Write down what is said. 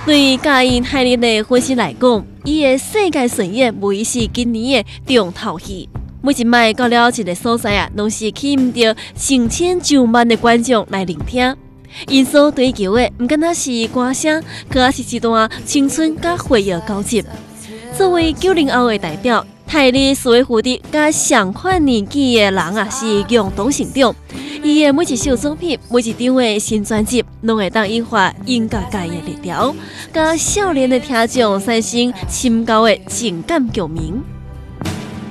对嘉义泰利的粉丝来讲，伊的世界巡演无疑是今年的重头戏。每一摆到了一个所在啊，拢是吸引着成千上万的观众来聆听。因所追求的，毋仅仅是歌声，更是一段青春甲回忆交集。作为90后的代表，泰利所谓负责甲上款年纪的人啊，是共同成长。伊的每一首作品，每一张的新专辑，拢会当引发音乐界的热潮，甲少年的听众产生深厚的情感共鸣。